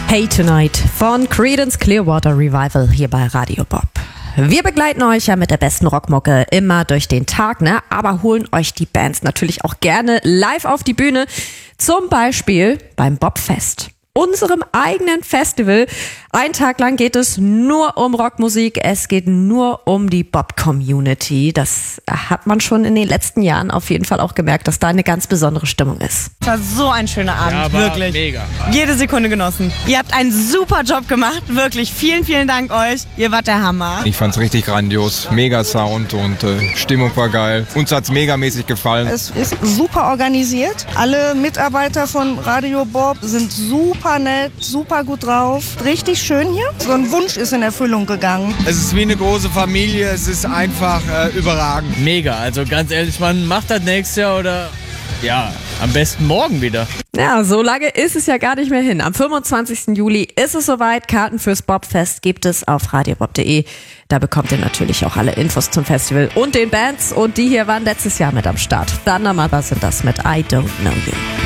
Hey Tonight von Creedence Clearwater Revival hier bei Radio Bob. Wir begleiten euch ja mit der besten Rockmucke immer durch den Tag, aber holen euch die Bands natürlich auch gerne live auf die Bühne. Zum Beispiel beim Bobfest, unserem eigenen Festival. Ein Tag lang geht es nur um Rockmusik, es geht nur um die Bob-Community. Das hat man schon in den letzten Jahren auf jeden Fall auch gemerkt, dass da eine ganz besondere Stimmung ist. Es war so ein schöner Abend, ja, wirklich. Mega. Jede Sekunde genossen. Ihr habt einen super Job gemacht, wirklich. Vielen, vielen Dank euch. Ihr wart der Hammer. Ich fand's richtig grandios. Mega Sound und Stimmung war geil. Uns hat's megamäßig gefallen. Es ist super organisiert. Alle Mitarbeiter von Radio Bob sind super nett, super gut drauf. Richtig schön hier. So ein Wunsch ist in Erfüllung gegangen. Es ist wie eine große Familie. Es ist einfach überragend. Mega. Also ganz ehrlich, man macht das nächstes Jahr oder ja, am besten morgen wieder. Ja, so lange ist es ja gar nicht mehr hin. Am 25. Juli ist es soweit. Karten fürs Bobfest gibt es auf radiobob.de. Da bekommt ihr natürlich auch alle Infos zum Festival und den Bands. Und die hier waren letztes Jahr mit am Start. Thundermother sind das mit I Don't Know You.